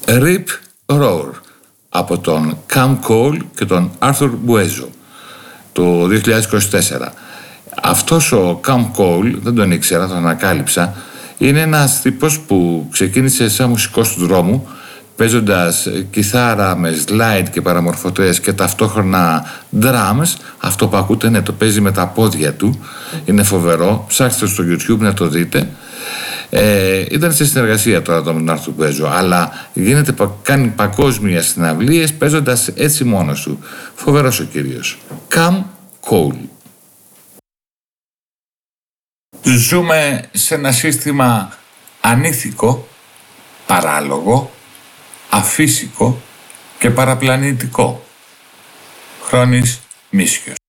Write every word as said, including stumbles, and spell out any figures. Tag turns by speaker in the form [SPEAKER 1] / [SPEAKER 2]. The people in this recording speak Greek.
[SPEAKER 1] Rip Roar από τον Cam Cole και τον Arthur Buezzo το δύο χιλιάδες είκοσι τέσσερα. Αυτός ο Cam Cole, δεν τον ήξερα, τον ανακάλυψα, είναι ένας τύπος που ξεκίνησε σαν μουσικός του δρόμου παίζοντας κιθάρα με slide και παραμορφωτές και ταυτόχρονα drums. Αυτό που ακούτε, ναι, το παίζει με τα πόδια του. Είναι φοβερό, ψάξτε στο YouTube να το δείτε. Ε, ήταν σε συνεργασία τώρα με τον Άρθουρ Μπουέζο, αλλά γίνεται, κάνει παγκόσμιες συναυλίες παίζοντας έτσι μόνος του. Φοβερός ο κύριος. Cam Cole. Ζούμε σε ένα σύστημα ανήθικο, παράλογο, αφύσικο και παραπλανητικό. Χρόνης Μίσιος.